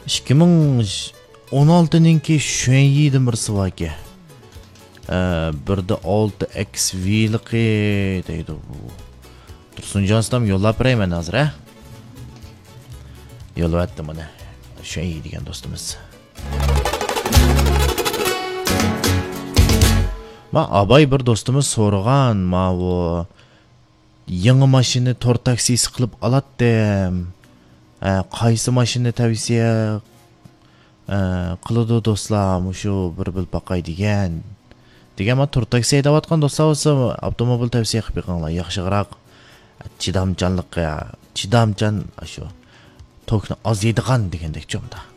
2016-ninki shunyidim bir savaki. Birde 6X V'liqi deydi bu. Tursunjon ustam yo'llab berayman hozir, ha? Yo'llatdim mana. Shunyi degan do'stimiz. Ma abay bir do'stimiz so'rag'an, ma bu yangi mashina to'r taksisi qilib olatdim. Qaysi mashina tavsiya qiladi do'stlar, shu bir bil baqay degan. Degan ma to'r taksi haydayotgan do'stlar bo'lsa, avtomobil tavsiya qilib beqinglar. Yaxshiroq chidamchanlikqa, chidamchan shu tokni oz yeydigan degandek cho'mda.